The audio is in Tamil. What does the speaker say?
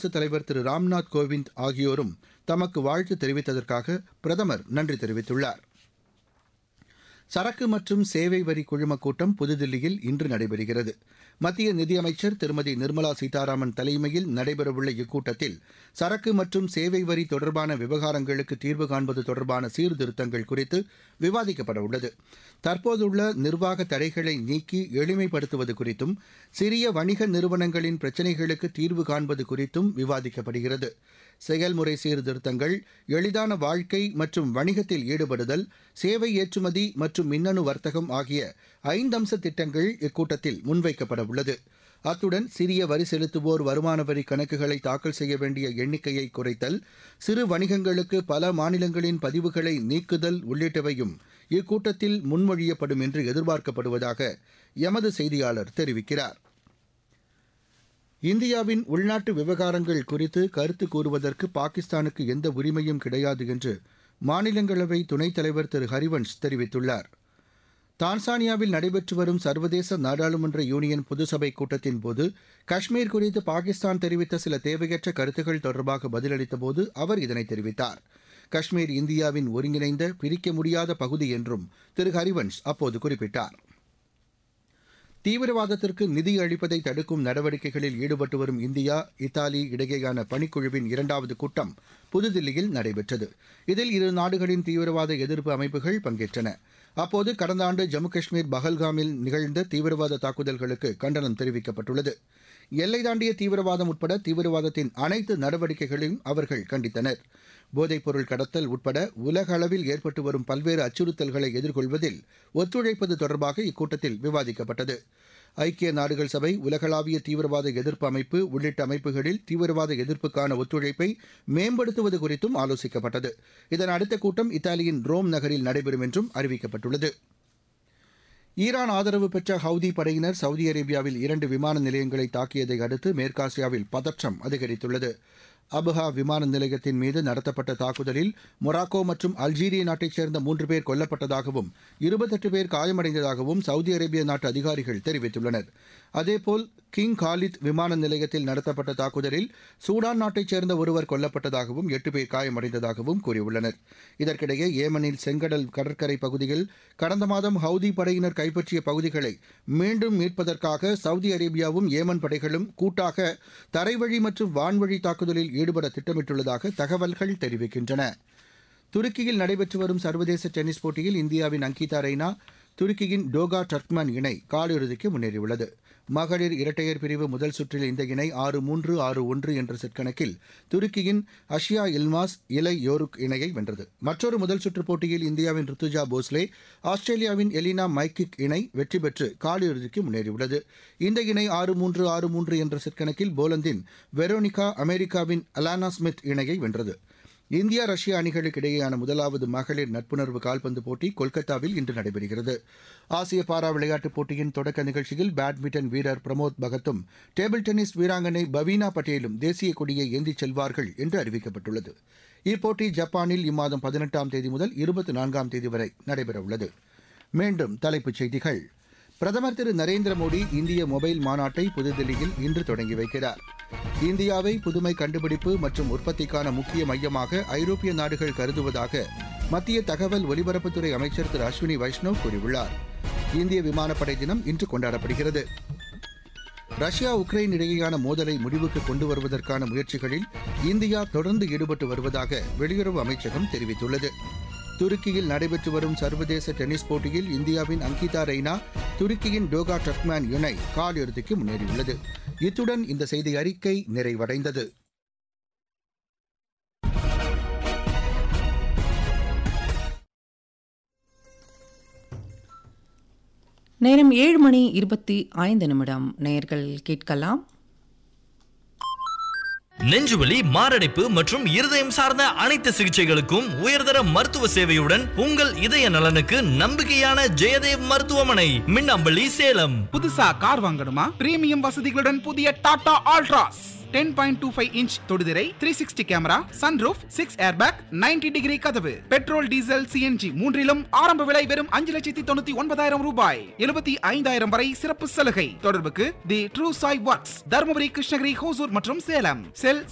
குடியரசுத் தலைவர் திரு ராம்நாத் கோவிந்த் ஆகியோரும் தமக்கு வாழ்த்து தெரிவித்ததற்காக பிரதமர் நன்றி தெரிவித்துள்ளார். சரக்கு மற்றும் சேவை வரி குழுமக் கூட்டம் புதுதில்லியில் இன்று நடைபெறுகிறது. மத்திய நிதியமைச்சர் திருமதி நிர்மலா சீதாராமன் தலைமையில் நடைபெறவுள்ள இக்கூட்டத்தில் சரக்கு மற்றும் சேவை வரி தொடர்பான விவகாரங்களுக்கு தீர்வு காண்பது தொடர்பான சீர்திருத்தங்கள் குறித்து விவாதிக்கப்பட உள்ளது. தற்போதுள்ள நிர்வாக தடைகளை நீக்கி எளிமைப்படுத்துவது குறித்தும் சிறிய வணிக நிறுவனங்களின் பிரச்சினைகளுக்கு தீர்வு காண்பது குறித்தும் விவாதிக்கப்படுகிறது. செயல்முறை சீர்திருத்தங்கள், எளிதான வாழ்க்கை மற்றும் வணிகத்தில் ஈடுபடுதல், சேவை ஏற்றுமதி மற்றும் மின்னணு வர்த்தகம் ஆகிய 5 அம்ச திட்டங்கள் இக்கூட்டத்தில் முன்வைக்கப்பட உள்ளது. அத்துடன் சிறிய வரி செலுத்துவோர் வருமான வரி கணக்குகளை தாக்கல் செய்ய வேண்டிய எண்ணிக்கையை குறைத்தல், சிறு வணிகங்களுக்கு பல மாநிலங்களின் பதிவுகளை நீக்குதல் உள்ளிட்டவையும் இக்கூட்டத்தில் முன்மொழியப்படும் என்று எதிர்பார்க்கப்படுவதாக எமது செய்தியாளர் தெரிவிக்கிறார். இந்தியாவின் உள்நாட்டு விவகாரங்கள் குறித்து கருத்து கூறுவதற்கு பாகிஸ்தானுக்கு எந்த உரிமையும் கிடையாது என்று மாநிலங்களவை துணைத் தலைவர் திரு ஹரிவன்ஷ் தெரிவித்துள்ளார். தான்சானியாவில் நடைபெற்று வரும் சர்வதேச நாடாளுமன்ற யூனியன் பொதுசபை கூட்டத்தின்போது காஷ்மீர் குறித்து பாகிஸ்தான் தெரிவித்த சில தேவையற்ற கருத்துக்கள் தொடர்பாக பதிலளித்தபோது அவர் இதனை தெரிவித்தார். காஷ்மீர் இந்தியாவின் ஒருங்கிணைந்த பிரிக்க முடியாத பகுதி என்றும் திரு ஹரிவன்ஷ் அப்போது குறிப்பிட்டார். தீவிரவாதத்திற்கு நிதி அளிப்பதை தடுக்கும் நடவடிக்கைகளில் ஈடுபட்டு வரும் இந்தியா, இத்தாலி இடையேயான பணிக்குழுவின் 2வது கூட்டம் புதுதில்லியில் நடைபெற்றது. இதில் இரு நாடுகளின் தீவிரவாத எதிர்ப்பு அமைப்புகள் பங்கேற்றன. அப்போது கடந்த ஆண்டு ஜம்மு காஷ்மீர் பஹல்காமில் நிகழ்ந்த தீவிரவாத தாக்குதல்களுக்கு கண்டனம் தெரிவிக்கப்பட்டுள்ளது. எல்லை தாண்டிய தீவிரவாதம் உட்பட தீவிரவாதத்தின் அனைத்து நடவடிக்கைகளையும் அவர்கள் கண்டித்தனர். போதைப்பொருள் கடத்தல் உட்பட உலக அளவில் ஏற்பட்டு வரும் பல்வேறு அச்சுறுத்தல்களை எதிர்கொள்வதில் ஒத்துழைப்பது தொடர்பாக இக்கூட்டத்தில் விவாதிக்கப்பட்டது. ஐக்கிய நாடுகள் சபை, உலகளாவிய தீவிரவாத எதிர்ப்பு அமைப்பு உள்ளிட்ட அமைப்புகளில் தீவிரவாத எதிர்ப்புக்கான ஒத்துழைப்பை மேம்படுத்துவது குறித்தும் ஆலோசிக்கப்பட்டது. இதன் அடுத்த கூட்டம் இத்தாலியின் ரோம் நகரில் நடைபெறும் என்றும் அறிவிக்கப்பட்டுள்ளது. ஈரான் ஆதரவு பெற்ற ஹவுதி படையினர் சவுதி அரேபியாவில் 2 விமான நிலையங்களை தாக்கியதை அடுத்து மேற்காசியாவில் பதற்றம் அதிகரித்துள்ளது. அபுஹா விமான நிலையத்தின் மீது நடத்தப்பட்ட தாக்குதலில் மொராக்கோ மற்றும் அல்ஜீரிய நாட்டைச் சேர்ந்த 3 பேர் கொல்லப்பட்டதாகவும் 28 பேர் காயமடைந்ததாகவும் சவுதி அரேபிய நாட்டு அதிகாரிகள் தெரிவித்துள்ளனர். அதேபோல் கிங் காலித் விமான நிலையத்தில் நடத்தப்பட்ட தாக்குதலில் சூடான் நாட்டைச் சேர்ந்த ஒருவர் கொல்லப்பட்டதாகவும் 8 பேர் காயமடைந்ததாகவும் கூறியுள்ளனர். இதற்கிடையே ஏமனில் செங்கடல் கடற்கரை பகுதியில் கடந்த மாதம் ஹவுதி படையினர் கைப்பற்றிய பகுதிகளை மீண்டும் மீட்பதற்காக சவுதி அரேபியாவும் ஏமன் படைகளும் கூட்டாக தரைவழி மற்றும் வான்வழி தாக்குதலில் ஈடுபட திட்டமிட்டுள்ளதாக தகவல்கள் தெரிவிக்கின்றன. துருக்கியில் நடைபெற்று வரும் சர்வதேச டென்னிஸ் போட்டியில் இந்தியாவின் அங்கிதா ரெய்னா, துருக்கியின் டோகா டர்க்மன் இணை காலிறுதிக்கு முன்னேறியுள்ளது. மகளிர் இரட்டையர் பிரிவு முதல் சுற்றில் இந்த இணை 6-3, 6-1 என்ற செட் கணக்கில் துருக்கியின் அஷியா இல்மாஸ் இலை யோருக் இணையை வென்றது. மற்றொரு முதல் சுற்று போட்டியில் இந்தியாவின் ருத்துஜா போஸ்லே, ஆஸ்திரேலியாவின் எலினா மைக்கிக் இணை வெற்றி பெற்று காலிறுதிக்கு முன்னேறியுள்ளது. இந்த இணை 6-3, 6-3 என்ற செட் கணக்கில் போலந்தின் வெரோனிகா, அமெரிக்காவின் அலானா ஸ்மித் இணையை வென்றது. இந்தியா, ரஷ்யா அணிகளுக்கு இடையேயான முதலாவது மகளிர் நட்புணர்வு கால்பந்து போட்டி கொல்கத்தாவில் இன்று நடைபெறுகிறது. ஆசிய பாரா விளையாட்டுப் போட்டியின் தொடக்க நிகழ்ச்சியில் பேட்மிண்டன் வீரர் பிரமோத் பகத்தும் டேபிள் டென்னிஸ் வீராங்கனை பவீனா பட்டேலும் தேசிய கொடியை ஏந்திச் செல்வார்கள் என்று அறிவிக்கப்பட்டுள்ளது. இப்போட்டி ஜப்பானில் இம்மாதம் 18ஆம் தேதி முதல் 24ஆம் தேதி வரை நடைபெறவுள்ளது. மீண்டும் தலைப்புச் செய்திகள். பிரதமர் திரு நரேந்திர மோடி இந்திய மொபைல் மாநாட்டை புதுதில்லியில் இன்று தொடங்கி வைக்கிறார். இந்தியாவை புதுமை கண்டுபிடிப்பு மற்றும் உற்பத்திக்கான முக்கிய மையமாக ஐரோப்பிய நாடுகள் கருதுவதாக மத்திய தகவல் ஒலிபரப்புத்துறை அமைச்சர் திரு அஸ்வினி வைஷ்ணவ் கூறியுள்ளார். இந்திய விமானப்படை தினம் இன்று கொண்டாடப்படுகிறது. ரஷ்யா, உக்ரைன் இடையேயான மோதலை முடிவுக்கு கொண்டு வருவதற்கான முயற்சிகளில் இந்தியா தொடர்ந்து ஈடுபட்டு வருவதாக வெளியுறவு அமைச்சகம் தெரிவித்துள்ளது. துருக்கியில் நடைபெற்று வரும் சர்வதேச டென்னிஸ் போட்டியில் இந்தியாவின் அங்கிதா ரெய்னா, துருக்கியின் டோகா டர்க்மேன் இணை காலிறுதிக்கு முன்னேறியுள்ளது. இத்துடன் இந்த செய்தி அறிக்கை நிறைவடைந்தது. நேரம் 7:25. நேயர்கள் கேட்கலாம். நெஞ்சுவலி, மாரடைப்பு மற்றும் இருதயம் சார்ந்த அனைத்து சிகிச்சைகளுக்கும் உயர்தர மருத்துவ சேவையுடன் உங்கள் இதய நலனுக்கு நம்பிக்கையான ஜெயதேவ் மருத்துவமனை, மின்னம்பள்ளி, சேலம். புதுசா கார் வாங்கணுமா? பிரீமியம் வசதிகளுடன் புதிய Tata Altroz 10.25 inch தொடுதிரை, 360 camera, sunroof, 6 airbag, 90 degree கதவு, பெட்ரோல், டீசல், சிஎன்ஜி மூன்றிலும் ஆரம்ப விலை வெறும் 5,99,000 ரூபாய். 75,000 வரை சிறப்பு சலுகை. தொடர்புக்கு தி ட்ரூ சாய் ஒர்க்ஸ், தருமபுரி, கிருஷ்ணகிரி, ஹோசூர் மற்றும் சேலம். செல்